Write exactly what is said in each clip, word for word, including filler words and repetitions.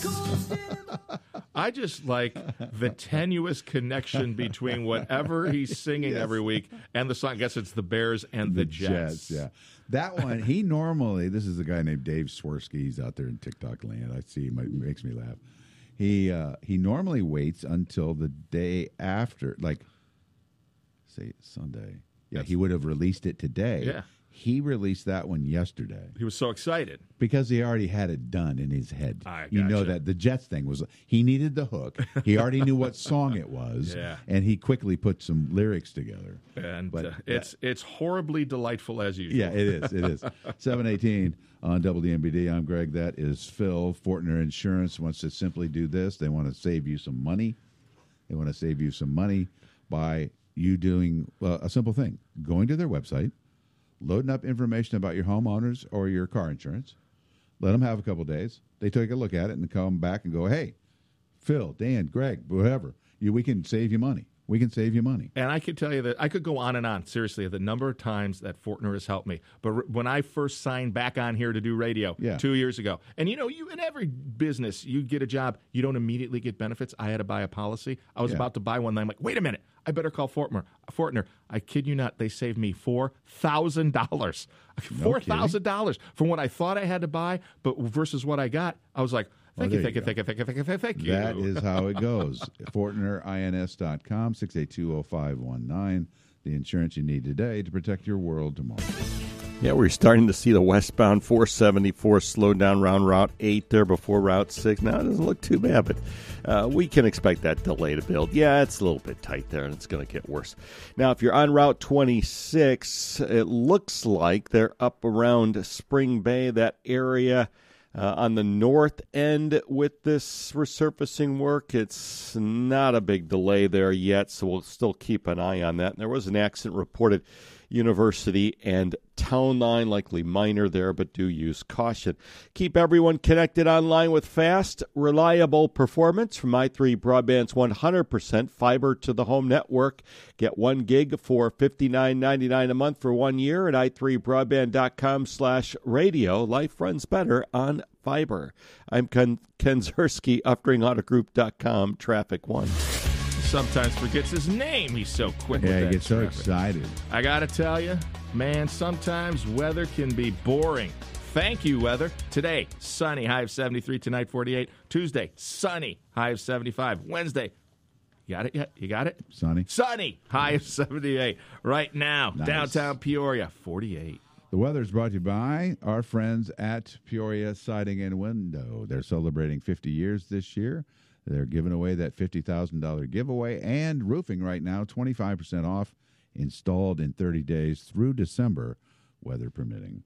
I just like the tenuous connection between whatever he's singing Yes. every week and the song. I guess it's the Bears and the, The Jets. Jets, yeah. That one, he normally, this is a guy named Dave Swirsky. He's out there in TikTok land. I see him. It makes me laugh. He uh, he normally waits until the day after, like, say, Sunday. Yeah, Yes. he would have released it today. Yeah. He released that one yesterday He was so excited. because he already had it done in his head. I You know gotcha. that the Jets thing was, he needed the hook. He already knew what song it was. Yeah. And he quickly put some lyrics together. And But, uh, it's it's horribly delightful as usual. Yeah, it is. It is. seven eighteen on W D M B D. I'm Greg. That is Phil. Fortner Insurance wants to simply do this. They want to save you some money. They want to save you some money by you doing uh, a simple thing. Going to their website, loading up information about your homeowners or your car insurance. Let them have a couple days. They take a look at it and come back and go, hey, Phil, Dan, Greg, whoever, you, we can save you money. We can save you money. And I can tell you that I could go on and on, seriously, the number of times that Fortner has helped me. But r- when I first signed back on here to do radio Yeah. two years ago, and you know, you in every business, you get a job, you don't immediately get benefits. I had to buy a policy. I was Yeah. about to buy one, and I'm like, wait a minute, I better call Fortner. Fortner, I kid you not, they saved me four thousand dollars. four thousand dollars from what I thought I had to buy, but versus what I got, I was like, Thank Oh, you, there thank you, you thank you, thank you, thank you, thank you, thank you. That is how it goes. Fortner Ins dot com, six eight two oh five one nine. The insurance you need today to protect your world tomorrow. Yeah, we're starting to see the westbound four seventy-four slow down around Route eight there before Route six. Now, it doesn't look too bad, but uh, we can expect that delay to build. Yeah, it's a little bit tight there, and it's going to get worse. Now, if you're on Route twenty-six, it looks like they're up around Spring Bay, that area. Uh, on the north end with this resurfacing work, it's not a big delay there yet, so we'll still keep an eye on that. And there was an accident reported University and Town Line, likely minor there, but do use caution. Keep everyone connected online with fast, reliable performance from i three Broadband's one hundred percent fiber to the home network. Get one gig for fifty-nine ninety-nine a month for one year at i three broadband dot com slash radio. Life runs better on fiber. I'm Ken, Ken Zerski, uftring auto group dot com, Traffic One. Sometimes forgets his name. He's so quick with Yeah, that he gets so traffic. excited. I got to tell you, man, sometimes weather can be boring. Thank you, weather. Today, sunny, high of seventy-three, tonight forty-eight. Tuesday, sunny, high of seventy-five. Wednesday, you got it yet? You got it? Sonny? Sunny, high of seventy-eight. Right now, Nice. downtown Peoria, forty-eight. The weather is brought to you by our friends at Peoria Siding and Window. They're celebrating fifty years this year. They're giving away that fifty thousand dollars giveaway, and roofing right now, twenty-five percent off, installed in thirty days through December, weather permitting.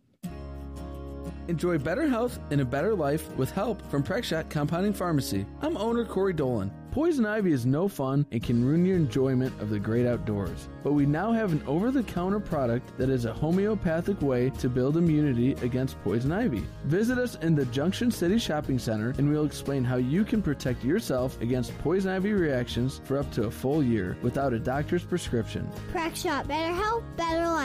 Enjoy better health and a better life with help from Prexshot Compounding Pharmacy. I'm owner Corey Dolan. Poison ivy is no fun and can ruin your enjoyment of the great outdoors. But we now have an over-the-counter product that is a homeopathic way to build immunity against poison ivy. Visit us in the Junction City Shopping Center and we'll explain how you can protect yourself against poison ivy reactions for up to a full year without a doctor's prescription. Crack Shot. Better health, better life.